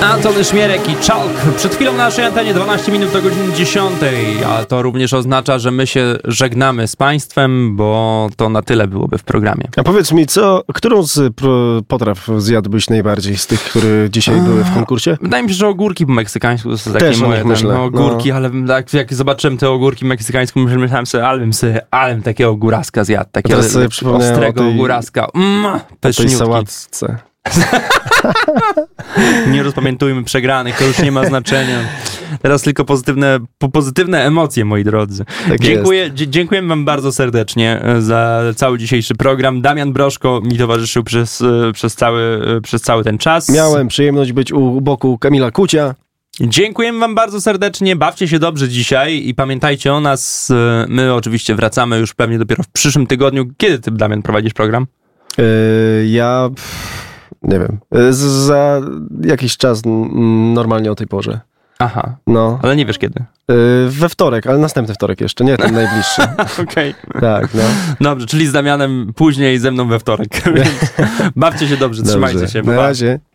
Antony Szmierek i Chalk. Przed chwilą na naszej antenie 12 minut do godziny 10, a to również oznacza, że my się żegnamy z państwem, bo to na tyle byłoby w programie. A powiedz mi, którą z potraw zjadłbyś najbardziej z tych, które dzisiaj były w konkursie? Wydaje mi się, że ogórki po meksykańsku to są takie też moje myślę. ogórki, ale jak zobaczyłem te ogórki meksykańskie, myślałem sobie, ale takiego góraska zjadł, takiego ostrego góraska. O tej sałatce. Nie rozpamiętujmy przegranych, to już nie ma znaczenia. Teraz tylko pozytywne emocje, moi drodzy. Tak Dziękuję wam bardzo serdecznie za cały dzisiejszy program. Damian Broszko mi towarzyszył przez cały ten czas. Miałem przyjemność być u boku Kamila Kucia. Dziękujemy wam bardzo serdecznie, bawcie się dobrze dzisiaj i pamiętajcie o nas. My oczywiście wracamy już pewnie dopiero w przyszłym tygodniu. Kiedy ty, Damian, prowadzisz program? Ja... Nie wiem. Za jakiś czas normalnie o tej porze. Aha. No. Ale nie wiesz kiedy. We wtorek, ale następny wtorek jeszcze, nie ten najbliższy. Okej. Tak, no. Dobrze, czyli z Damianem później, ze mną we wtorek. Bawcie się dobrze, trzymajcie się. Na razie.